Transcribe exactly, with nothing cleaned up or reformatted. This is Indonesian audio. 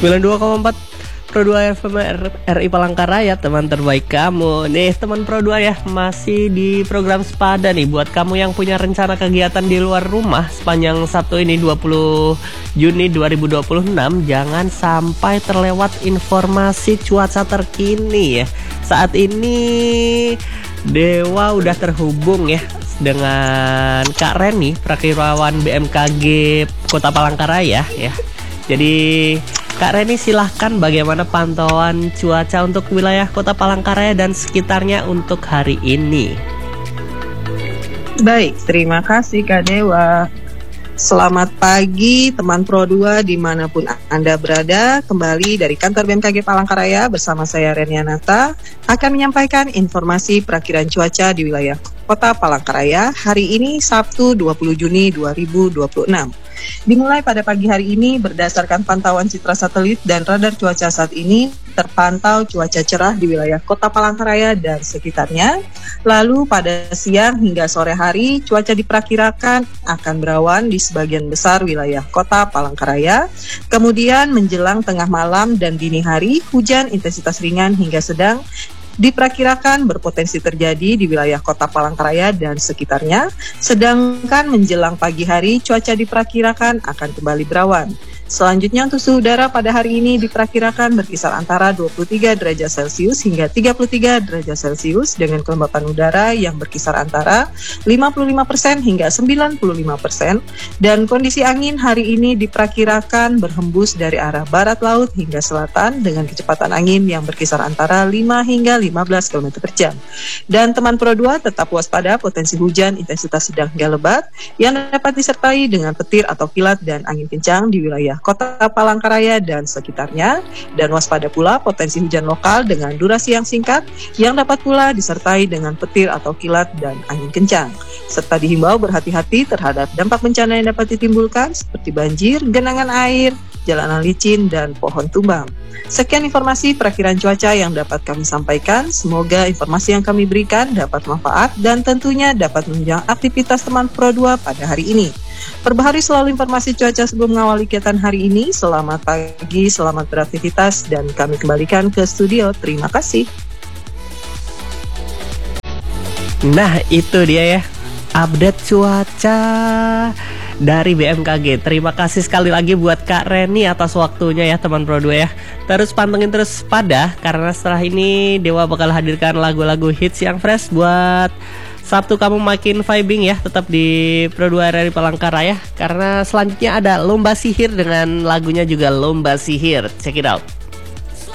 sembilan puluh dua koma empat Pro dua F M R I Palangkaraya, teman terbaik kamu. Nih teman Pro dua ya, masih di program Sepada nih. Buat kamu yang punya rencana kegiatan di luar rumah sepanjang Sabtu ini dua puluh Juni dua ribu dua puluh enam, jangan sampai terlewat informasi cuaca terkini ya. Saat ini Dewa udah terhubung ya dengan Kak Reni, Prakirawan B M K G Kota Palangkaraya ya. Jadi Kak Reni, silahkan bagaimana pantauan cuaca untuk wilayah Kota Palangkaraya dan sekitarnya untuk hari ini. Baik, terima kasih Kak Dewa. Selamat pagi teman Pro dua dimanapun Anda berada. Kembali dari kantor B M K G Palangkaraya bersama saya Renianata akan menyampaikan informasi perakiran cuaca di wilayah Kota Palangkaraya hari ini Sabtu dua puluh Juni dua ribu dua puluh enam. Dimulai pada pagi hari ini berdasarkan pantauan citra satelit dan radar cuaca saat ini terpantau cuaca cerah di wilayah Kota Palangkaraya dan sekitarnya. Lalu pada siang hingga sore hari cuaca diperkirakan akan berawan di sebagian besar wilayah Kota Palangkaraya. Kemudian menjelang tengah malam dan dini hari hujan intensitas ringan hingga sedang diperkirakan berpotensi terjadi di wilayah Kota Palangkaraya dan sekitarnya, sedangkan menjelang pagi hari cuaca diperkirakan akan kembali berawan. Selanjutnya untuk suhu udara pada hari ini diperkirakan berkisar antara dua puluh tiga derajat Celcius hingga tiga puluh tiga derajat Celcius dengan kelembapan udara yang berkisar antara lima puluh lima persen hingga sembilan puluh lima persen, dan kondisi angin hari ini diperkirakan berhembus dari arah barat laut hingga selatan dengan kecepatan angin yang berkisar antara lima hingga lima belas kilometer per jam. Dan teman Pro dua tetap waspada potensi hujan intensitas sedang hingga lebat yang dapat disertai dengan petir atau kilat dan angin kencang di wilayah Kota Palangkaraya dan sekitarnya, dan waspada pula potensi hujan lokal dengan durasi yang singkat yang dapat pula disertai dengan petir atau kilat dan angin kencang, serta dihimbau berhati-hati terhadap dampak bencana yang dapat ditimbulkan seperti banjir, genangan air, jalanan licin, dan pohon tumbang. Sekian informasi perakiran cuaca yang dapat kami sampaikan. Semoga informasi yang kami berikan dapat manfaat dan tentunya dapat menunjang aktivitas teman Pro dua pada hari ini. Perbaharui selalu informasi cuaca sebelum mengawali kegiatan hari ini. Selamat pagi, selamat beraktivitas, dan kami kembalikan ke studio. Terima kasih. Nah itu dia ya, update cuaca dari B M K G. Terima kasih sekali lagi buat Kak Reni atas waktunya ya teman Pro dua ya. Terus pantengin terus Pada, karena setelah ini Dewa bakal hadirkan lagu-lagu hits yang fresh buat Sabtu kamu makin vibing ya. Tetap di Pro dua R R I Palangkaraya, karena selanjutnya ada Lomba Sihir dengan lagunya juga Lomba Sihir. Check it out.